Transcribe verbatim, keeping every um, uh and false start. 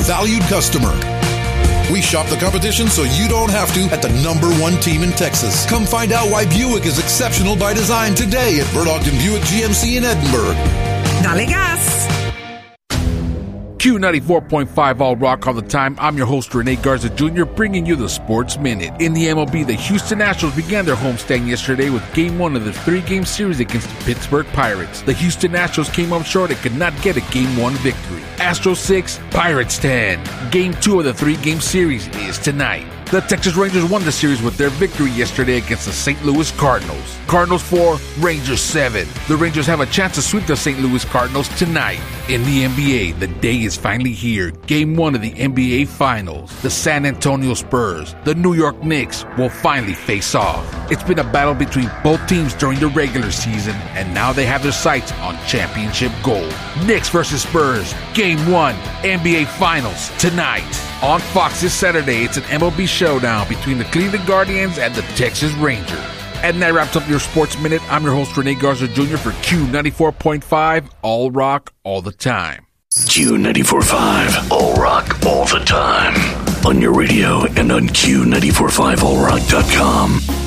valued customer. We shop the competition so you don't have to at the number one team in Texas. Come find out why Buick is exceptional by design today at Bert Ogden Buick G M C in Edinburgh. Dale gas! Q ninety-four point five All Rock all the time. I'm your host, Rene Garza Junior, bringing you the Sports Minute. In the M L B, the Houston Astros began their homestand yesterday with Game one of the three-game series against the Pittsburgh Pirates. The Houston Astros came up short and could not get a Game one victory. Astros six, Pirates ten. Game two of the three-game series is tonight. The Texas Rangers won the series with their victory yesterday against the Saint Louis Cardinals. Cardinals four, Rangers seven. The Rangers have a chance to sweep the Saint Louis Cardinals tonight. In the N B A, the day is finally here. Game one of the N B A Finals. The San Antonio Spurs, the New York Knicks will finally face off. It's been a battle between both teams during the regular season, and now they have their sights on championship gold. Knicks versus Spurs, Game one, N B A Finals, tonight. On Fox this Saturday, it's an M L B showdown between the Cleveland Guardians and the Texas Rangers. And that wraps up your Sports Minute. I'm your host, Rene Garza Junior for Q ninety-four point five, All Rock, All the Time. Q ninety-four point five, All Rock, All the Time. On your radio and on Q nine four five all rock dot com.